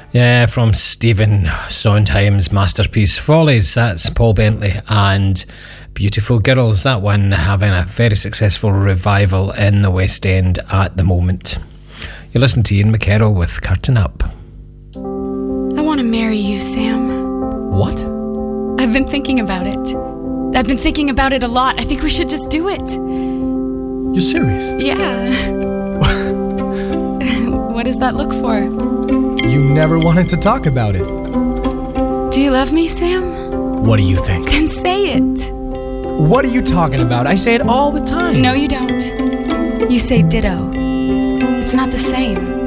Yeah, from Stephen Sondheim's masterpiece Follies. That's Paul Bentley and Beautiful Girls. That one having a very successful revival in the West End at the moment. You listen to Ian McKerrell with Curtain Up. I want to marry you, Sam. What? I've been thinking about it. I've been thinking about it a lot. I think we should just do it. You're serious? Yeah. What does that look for? You never wanted to talk about it. Do you love me, Sam? What do you think? Then say it. What are you talking about? I say it all the time. No, you don't. You say ditto. It's not the same.